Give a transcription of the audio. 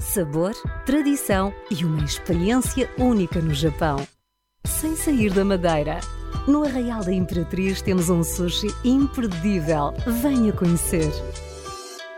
Sabor, tradição e uma experiência única no Japão. Sem sair da Madeira, no Arraial da Imperatriz temos um sushi imperdível. Venha conhecer.